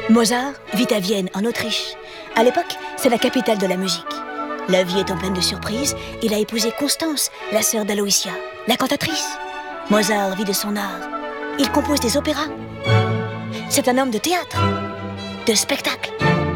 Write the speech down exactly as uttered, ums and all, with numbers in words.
Mozart vit à Vienne, en Autriche. À l'époque, c'est la capitale de la musique. La vie étant pleine de surprises, il a épousé Constance, la sœur d'Aloïsia, la cantatrice. Mozart vit de son art. Il compose des opéras. C'est un homme de théâtre, de spectacle.